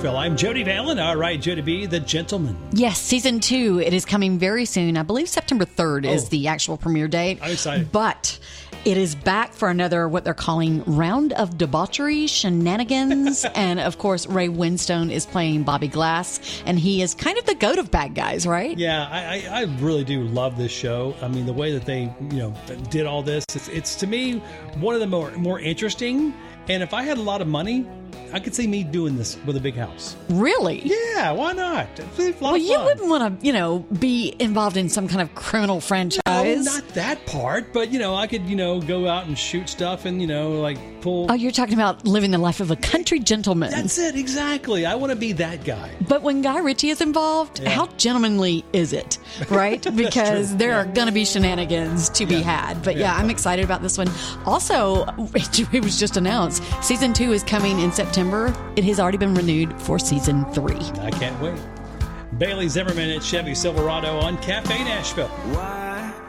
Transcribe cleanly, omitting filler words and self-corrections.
Nashville. I'm Jody Valen. All right, Jody B, the gentleman. Yes, season 2. It is coming very soon. I believe September 3rd is the actual premiere date. I'm excited. But it is back for another, what they're calling, round of debauchery, shenanigans. And, of course, Ray Winstone is playing Bobby Glass. And he is kind of the goat of bad guys, right? Yeah, I really do love this show. I mean, the way that they, did all this, it's to me, one of the more interesting. And if I had a lot of money, I could see me doing this with a big house. Really? Yeah, why not? Well, you wouldn't want to, be involved in some kind of criminal franchise. No, not that part, but, I could, go out and shoot stuff and, pull... Oh, you're talking about living the life of a country gentleman. That's it, exactly. I want to be that guy. But when Guy Ritchie is involved, how gentlemanly is it, right? Because there are going to be shenanigans to be had. But I'm excited about this one. Also, it was just announced, season 2 is coming in September. It has already been renewed for season 3. I can't wait. Bailey Zimmerman at Chevy Silverado on Cafe Nashville.